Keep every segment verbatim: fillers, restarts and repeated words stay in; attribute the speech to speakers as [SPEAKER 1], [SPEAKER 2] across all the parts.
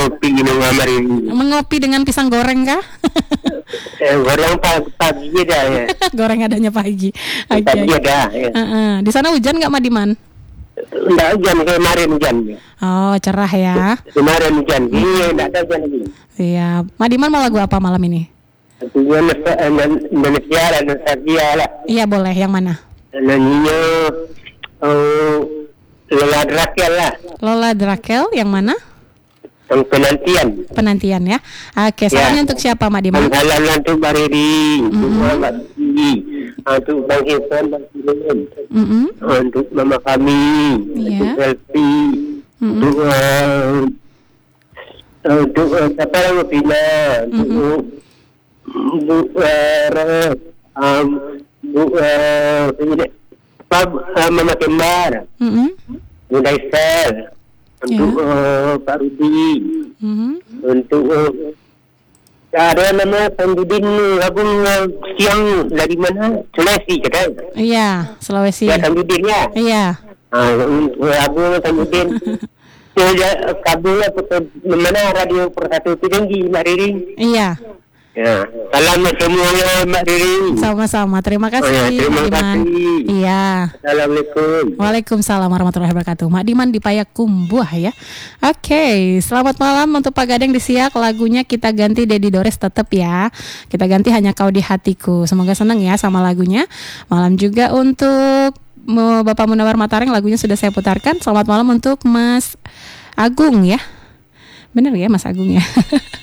[SPEAKER 1] ngopi minum kamar ini.
[SPEAKER 2] Mengopi dengan pisang goreng kah?
[SPEAKER 1] Eh, goreng pagi, pagi ada ya.
[SPEAKER 2] Goreng adanya pagi. Oke.
[SPEAKER 1] Pagi ada ya.
[SPEAKER 2] Uh-uh. Di sana hujan nggak Madiman?
[SPEAKER 1] Enggak hujan, kemarin hujan.
[SPEAKER 2] Oh, cerah ya.
[SPEAKER 1] Kemarin hujan, ini enggak ada hujan lagi.
[SPEAKER 2] Iya. Madiman mau lagu apa malam ini?
[SPEAKER 1] Artinya Indonesia dan Nostalgia lah.
[SPEAKER 2] Iya boleh, yang mana?
[SPEAKER 1] Nyanyinya uh, Lola Drakel lah.
[SPEAKER 2] Lola Drakel, yang mana?
[SPEAKER 1] Yang penantian.
[SPEAKER 2] Penantian ya. Oke, salamnya
[SPEAKER 1] Ya.
[SPEAKER 2] untuk siapa Madiman?
[SPEAKER 1] Salam untuk Bariri, untuk
[SPEAKER 2] Mm-mm.
[SPEAKER 1] Muhammad Sidi, untuk Bang Irfan, Bang Sirin,
[SPEAKER 2] Mm-mm.
[SPEAKER 1] untuk mama kami,
[SPEAKER 2] Iya.
[SPEAKER 1] untuk Selfie,
[SPEAKER 2] Mm-mm.
[SPEAKER 1] untuk uh, untuk uh, siapa yang Pina, untuk untuk uh, um, untuk uh, ini, apa uh, Mama Kembar,
[SPEAKER 2] Mm-mm.
[SPEAKER 1] Bunda Isel, untuk uh, Pak Rudi,
[SPEAKER 2] Mm-mm.
[SPEAKER 1] untuk uh, ada nama Pandudin Agung uh, siang dari mana? Sulawesi kan?
[SPEAKER 2] Iya, Sulawesi.
[SPEAKER 1] Ya Pandudin ya.
[SPEAKER 2] Iya.
[SPEAKER 1] Ah, uh, Agung Pandudin. Saya kabel mana radio Persatu itu tinggi Mbak Riri.
[SPEAKER 2] Iya.
[SPEAKER 1] Ya, salam semuanya Mbak Riri.
[SPEAKER 2] Sama-sama. Terima kasih.
[SPEAKER 1] Oh ya, terima
[SPEAKER 2] Madiman.
[SPEAKER 1] kasih.
[SPEAKER 2] Iya.
[SPEAKER 1] Assalamualaikum.
[SPEAKER 2] Waalaikumsalam warahmatullahi wabarakatuh. Mak Diman di Payakumbuh ya. Oke, selamat malam untuk Pak Gadeng di Siak. Lagunya kita ganti Dedi Dores tetap ya. Kita ganti Hanya Kau di Hatiku. Semoga senang ya sama lagunya. Malam juga untuk Bapak Munawar Matareng, lagunya sudah saya putarkan. Selamat malam untuk Mas Agung ya. Bener ya Mas Agung ya.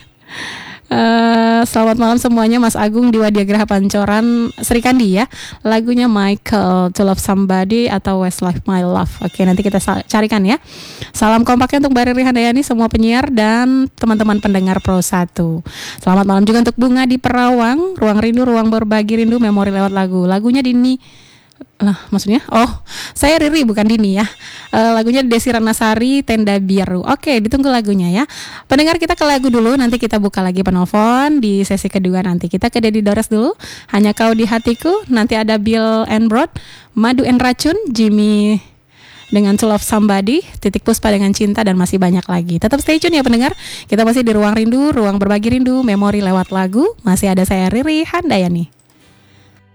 [SPEAKER 2] Uh, selamat malam semuanya, Mas Agung di Wadiagraha Pancoran, Serikandi ya. Lagunya Michael, To Love Somebody atau Westlife My Love. Oke, nanti kita sal- carikan ya. Salam kompaknya untuk Mbak Riri Handayani, semua penyiar dan teman-teman pendengar Pro satu. Selamat malam juga untuk Bunga di Perawang, Ruang Rindu, Ruang Berbagi Rindu, Memori lewat lagu. Lagunya Dini. Lah, maksudnya? Oh, saya Riri bukan Dini ya. Uh, lagunya Desi Ranasari, Tenda Biru. Oke, ditunggu lagunya ya. Pendengar, kita ke lagu dulu, nanti kita buka lagi penelpon di sesi kedua nanti. Kita ke Dedi Dores dulu. Hanya Kau di Hatiku. Nanti ada Bill and Broad, Madu and Racun, Jimmy dengan To Love Somebody, Titik Puspa dengan Cinta, dan masih banyak lagi. Tetap stay tune ya pendengar. Kita masih di Ruang Rindu, Ruang Berbagi Rindu, Memori lewat lagu. Masih ada saya Riri Handayani.